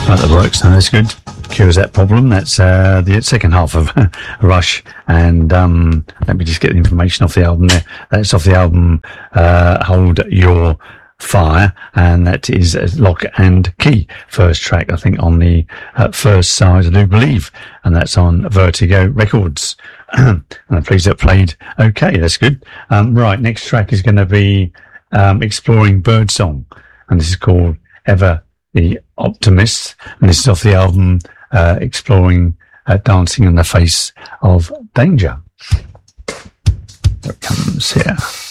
That works, and that's good. Cures that problem. That's the second half of Rush. And let me just get the information off the album there. That's off the album Hold Your Fire, and that is Lock and Key, first track, I think, on the first side, I do believe, and that's on Vertigo Records. And I'm pleased that played okay. That's good. Right, next track is going to be Exploring Birdsong, and this is called Ever the Optimist, and this is off the album Exploring Dancing in the Face of Danger. There it comes here.